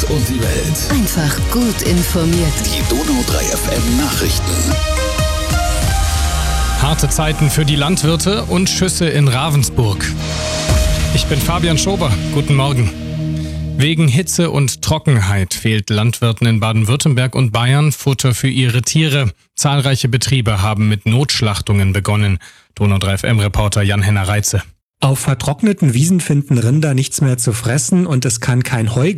und die Welt. Einfach gut informiert. Die Donau 3 FM Nachrichten. Harte Zeiten für die Landwirte und Schüsse in Ravensburg. Ich bin Fabian Schober. Guten Morgen. Wegen Hitze und Trockenheit fehlt Landwirten in Baden-Württemberg und Bayern Futter für ihre Tiere. Zahlreiche Betriebe haben mit Notschlachtungen begonnen. Donau 3 FM-Reporter Jan-Henner Reitze. Auf vertrockneten Wiesen finden Rinder nichts mehr zu fressen und es kann kein Heu